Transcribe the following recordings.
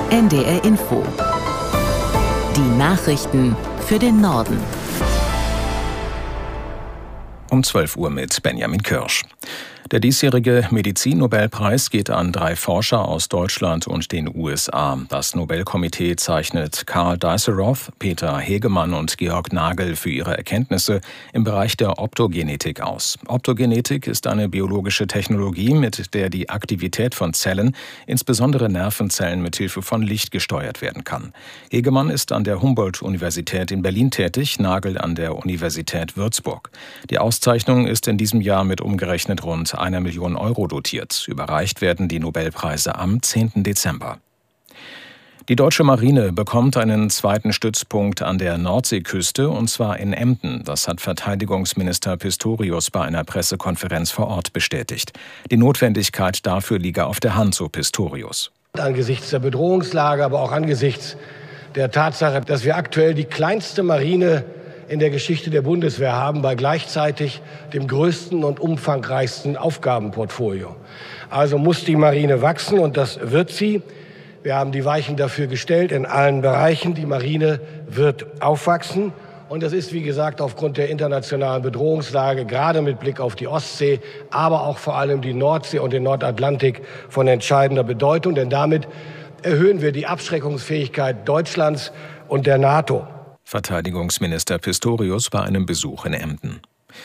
NDR Info. Die Nachrichten für den Norden. Um 12 Uhr mit Benjamin Kirsch. Der diesjährige Medizin-Nobelpreis geht an 3 Forscher aus Deutschland und den USA. Das Nobelkomitee zeichnet Karl Dijsselroth, Peter Hegemann und Georg Nagel für ihre Erkenntnisse im Bereich der Optogenetik aus. Optogenetik ist eine biologische Technologie, mit der die Aktivität von Zellen, insbesondere Nervenzellen, mit Hilfe von Licht gesteuert werden kann. Hegemann ist an der Humboldt-Universität in Berlin tätig, Nagel an der Universität Würzburg. Die Auszeichnung ist in diesem Jahr mit umgerechnet rund 1 Million Euro dotiert. Überreicht werden die Nobelpreise am 10. Dezember. Die deutsche Marine bekommt einen zweiten Stützpunkt an der Nordseeküste, und zwar in Emden. Das hat Verteidigungsminister Pistorius bei einer Pressekonferenz vor Ort bestätigt. Die Notwendigkeit dafür liege auf der Hand, so Pistorius. Angesichts der Bedrohungslage, aber auch angesichts der Tatsache, dass wir aktuell die kleinste Marine in der Geschichte der Bundeswehr haben, bei gleichzeitig dem größten und umfangreichsten Aufgabenportfolio. Also muss die Marine wachsen, und das wird sie. Wir haben die Weichen dafür gestellt in allen Bereichen. Die Marine wird aufwachsen. Und das ist, wie gesagt, aufgrund der internationalen Bedrohungslage, gerade mit Blick auf die Ostsee, aber auch vor allem die Nordsee und den Nordatlantik, von entscheidender Bedeutung. Denn damit erhöhen wir die Abschreckungsfähigkeit Deutschlands und der NATO. Verteidigungsminister Pistorius bei einem Besuch in Emden.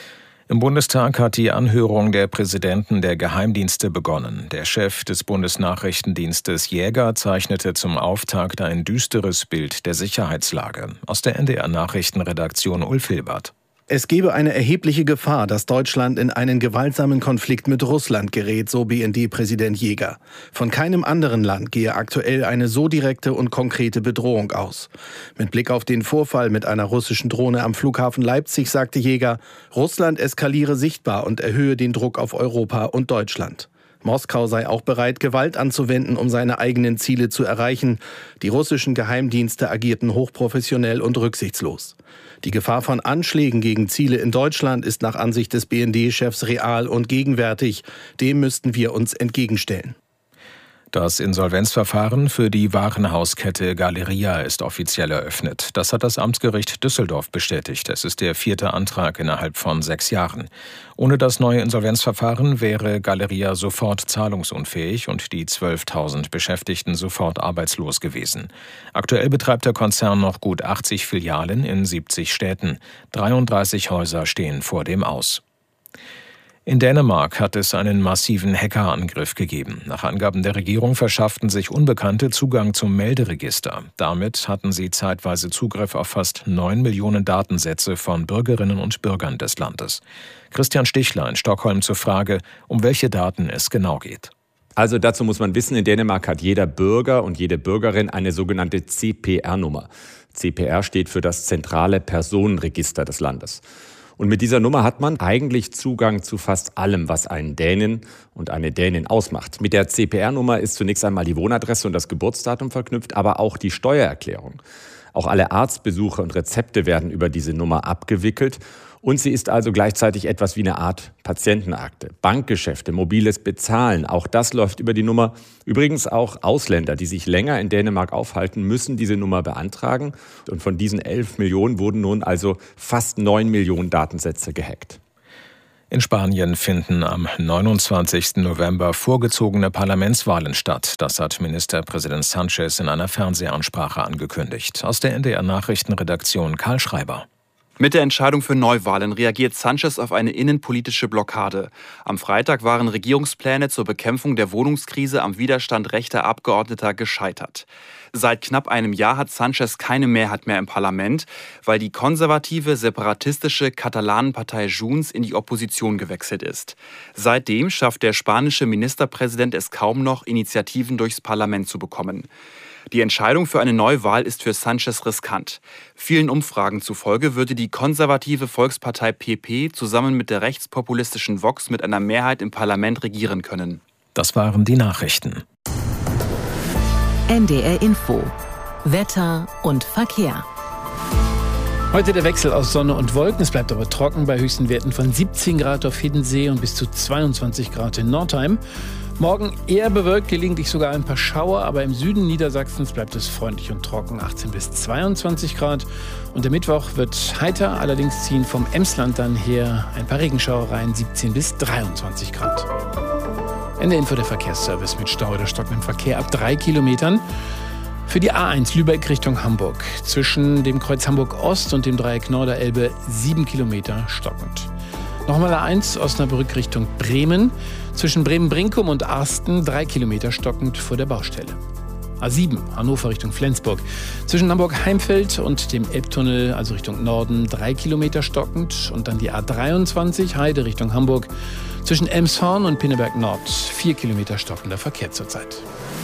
Im Bundestag hat die Anhörung der Präsidenten der Geheimdienste begonnen. Der Chef des Bundesnachrichtendienstes Jäger zeichnete zum Auftakt ein düsteres Bild der Sicherheitslage. Aus der NDR-Nachrichtenredaktion Ulf Hilbert. Es gebe eine erhebliche Gefahr, dass Deutschland in einen gewaltsamen Konflikt mit Russland gerät, so BND-Präsident Jäger. Von keinem anderen Land gehe aktuell eine so direkte und konkrete Bedrohung aus. Mit Blick auf den Vorfall mit einer russischen Drohne am Flughafen Leipzig sagte Jäger, Russland eskaliere sichtbar und erhöhe den Druck auf Europa und Deutschland. Moskau sei auch bereit, Gewalt anzuwenden, um seine eigenen Ziele zu erreichen. Die russischen Geheimdienste agierten hochprofessionell und rücksichtslos. Die Gefahr von Anschlägen gegen Ziele in Deutschland ist nach Ansicht des BND-Chefs real und gegenwärtig. Dem müssten wir uns entgegenstellen. Das Insolvenzverfahren für die Warenhauskette Galeria ist offiziell eröffnet. Das hat das Amtsgericht Düsseldorf bestätigt. Es ist der 4. Antrag innerhalb von 6 Jahren. Ohne das neue Insolvenzverfahren wäre Galeria sofort zahlungsunfähig und die 12.000 Beschäftigten sofort arbeitslos gewesen. Aktuell betreibt der Konzern noch gut 80 Filialen in 70 Städten. 33 Häuser stehen vor dem Aus. In Dänemark hat es einen massiven Hackerangriff gegeben. Nach Angaben der Regierung verschafften sich Unbekannte Zugang zum Melderegister. Damit hatten sie zeitweise Zugriff auf fast 9 Millionen Datensätze von Bürgerinnen und Bürgern des Landes. Christian Stichler in Stockholm zur Frage, um welche Daten es genau geht. Also dazu muss man wissen, in Dänemark hat jeder Bürger und jede Bürgerin eine sogenannte CPR-Nummer. CPR steht für das zentrale Personenregister des Landes. Und mit dieser Nummer hat man eigentlich Zugang zu fast allem, was einen Dänen und eine Dänin ausmacht. Mit der CPR-Nummer ist zunächst einmal die Wohnadresse und das Geburtsdatum verknüpft, aber auch die Steuererklärung. Auch alle Arztbesuche und Rezepte werden über diese Nummer abgewickelt. Und sie ist also gleichzeitig etwas wie eine Art Patientenakte. Bankgeschäfte, mobiles Bezahlen, auch das läuft über die Nummer. Übrigens auch Ausländer, die sich länger in Dänemark aufhalten, müssen diese Nummer beantragen. Und von diesen 11 Millionen wurden nun also fast 9 Millionen Datensätze gehackt. In Spanien finden am 29. November vorgezogene Parlamentswahlen statt. Das hat Ministerpräsident Sánchez in einer Fernsehansprache angekündigt. Aus der NDR-Nachrichtenredaktion Karl Schreiber. Mit der Entscheidung für Neuwahlen reagiert Sánchez auf eine innenpolitische Blockade. Am Freitag waren Regierungspläne zur Bekämpfung der Wohnungskrise am Widerstand rechter Abgeordneter gescheitert. Seit knapp einem Jahr hat Sánchez keine Mehrheit mehr im Parlament, weil die konservative, separatistische Katalanenpartei Junts in die Opposition gewechselt ist. Seitdem schafft der spanische Ministerpräsident es kaum noch, Initiativen durchs Parlament zu bekommen. Die Entscheidung für eine Neuwahl ist für Sánchez riskant. Vielen Umfragen zufolge würde die konservative Volkspartei PP zusammen mit der rechtspopulistischen Vox mit einer Mehrheit im Parlament regieren können. Das waren die Nachrichten. NDR Info. Wetter und Verkehr. Heute der Wechsel aus Sonne und Wolken. Es bleibt aber trocken bei höchsten Werten von 17 Grad auf Hiddensee und bis zu 22 Grad in Nordheim. Morgen eher bewölkt, gelegentlich sogar ein paar Schauer, aber im Süden Niedersachsens bleibt es freundlich und trocken, 18 bis 22 Grad. Und der Mittwoch wird heiter, allerdings ziehen vom Emsland dann her ein paar Regenschauereien, 17 bis 23 Grad. Ende Info der Verkehrsservice mit Stau oder stockendem Verkehr ab 3 Kilometern. Für die A1 Lübeck Richtung Hamburg. Zwischen dem Kreuz Hamburg Ost und dem Dreieck Norderelbe 7 Kilometer stockend. Nochmal A1 Osnabrück Richtung Bremen. Zwischen Bremen-Brinkum und Arsten 3 Kilometer stockend vor der Baustelle. A7 Hannover Richtung Flensburg. Zwischen Hamburg-Heimfeld und dem Elbtunnel, also Richtung Norden, 3 Kilometer stockend. Und dann die A23 Heide Richtung Hamburg. Zwischen Elmshorn und Pinneberg Nord 4 Kilometer stockender Verkehr zurzeit.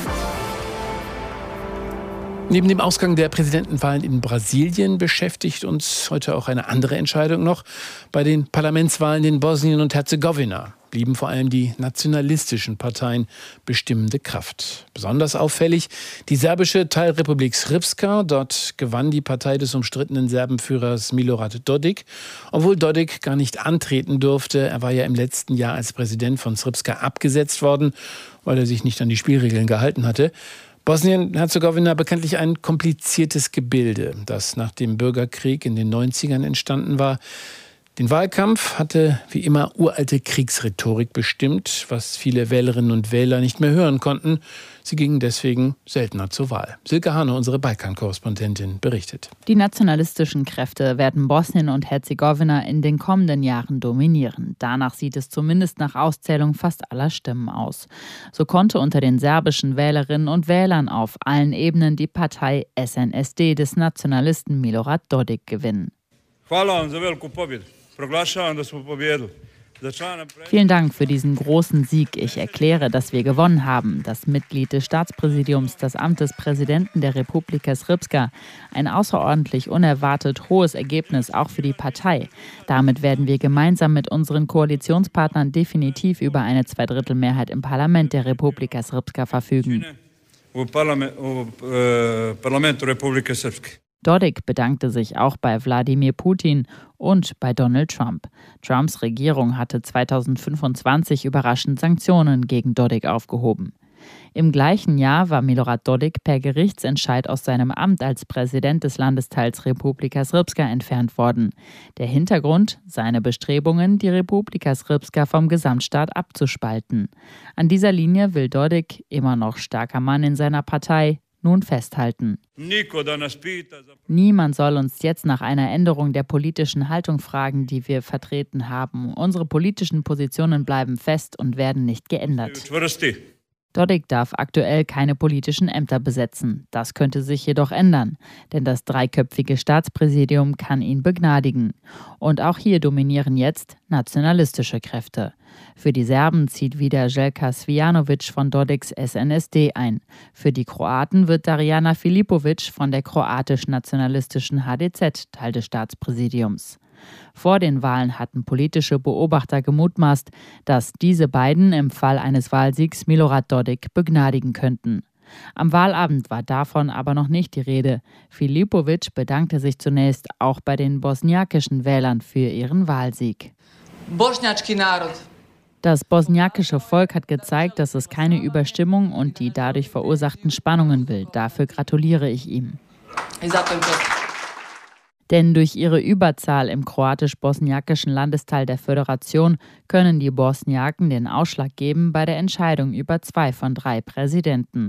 Neben dem Ausgang der Präsidentenwahlen in Brasilien beschäftigt uns heute auch eine andere Entscheidung noch. Bei den Parlamentswahlen in Bosnien und Herzegowina blieben vor allem die nationalistischen Parteien bestimmende Kraft. Besonders auffällig die serbische Teilrepublik Srpska. Dort gewann die Partei des umstrittenen Serbenführers Milorad Dodik, obwohl Dodik gar nicht antreten durfte. Er war ja im letzten Jahr als Präsident von Srpska abgesetzt worden, weil er sich nicht an die Spielregeln gehalten hatte. Bosnien-Herzegowina bekanntlich ein kompliziertes Gebilde, das nach dem Bürgerkrieg in den 90ern entstanden war. Den Wahlkampf hatte wie immer uralte Kriegsrhetorik bestimmt, was viele Wählerinnen und Wähler nicht mehr hören konnten. Sie gingen deswegen seltener zur Wahl. Silke Hane, unsere Balkan-Korrespondentin, berichtet. Die nationalistischen Kräfte werden Bosnien und Herzegowina in den kommenden Jahren dominieren. Danach sieht es zumindest nach Auszählung fast aller Stimmen aus. So konnte unter den serbischen Wählerinnen und Wählern auf allen Ebenen die Partei SNSD des Nationalisten Milorad Dodik gewinnen. Vielen Dank für diesen großen Sieg. Ich erkläre, dass wir gewonnen haben. Das Mitglied des Staatspräsidiums, das Amt des Präsidenten der Republika Srpska. Ein außerordentlich unerwartet hohes Ergebnis auch für die Partei. Damit werden wir gemeinsam mit unseren Koalitionspartnern definitiv über eine Zweidrittelmehrheit im Parlament der Republika Srpska verfügen. Dodik bedankte sich auch bei Wladimir Putin und bei Donald Trump. Trumps Regierung hatte 2025 überraschend Sanktionen gegen Dodik aufgehoben. Im gleichen Jahr war Milorad Dodik per Gerichtsentscheid aus seinem Amt als Präsident des Landesteils Republika Srpska entfernt worden. Der Hintergrund? Seine Bestrebungen, die Republika Srpska vom Gesamtstaat abzuspalten. An dieser Linie will Dodik, immer noch starker Mann in seiner Partei, nun festhalten. Niemand soll uns jetzt nach einer Änderung der politischen Haltung fragen, die wir vertreten haben. Unsere politischen Positionen bleiben fest und werden nicht geändert. Dodik darf aktuell keine politischen Ämter besetzen. Das könnte sich jedoch ändern, denn das dreiköpfige Staatspräsidium kann ihn begnadigen. Und auch hier dominieren jetzt nationalistische Kräfte. Für die Serben zieht wieder Željka Cvijanović von Dodiks SNSD ein. Für die Kroaten wird Darijana Filipović von der kroatisch-nationalistischen HDZ Teil des Staatspräsidiums. Vor den Wahlen hatten politische Beobachter gemutmaßt, dass diese beiden im Fall eines Wahlsiegs Milorad Dodik begnadigen könnten. Am Wahlabend war davon aber noch nicht die Rede. Filipović bedankte sich zunächst auch bei den bosniakischen Wählern für ihren Wahlsieg. Das bosniakische Volk hat gezeigt, dass es keine Überstimmung und die dadurch verursachten Spannungen will. Dafür gratuliere ich ihm. Denn durch ihre Überzahl im kroatisch-bosniakischen Landesteil der Föderation können die Bosniaken den Ausschlag geben bei der Entscheidung über 2 von 3 Präsidenten.